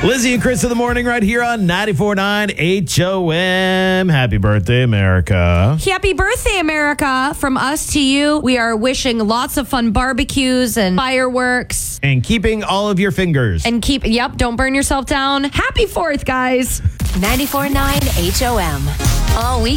Lizzie and Chris in the morning right here on 94.9 HOM. Happy birthday, America. Happy birthday, America. From us to you, we are wishing lots of fun barbecues and fireworks. And keeping all of your fingers. And don't burn yourself down. Happy 4th, guys. 94.9 HOM. All week.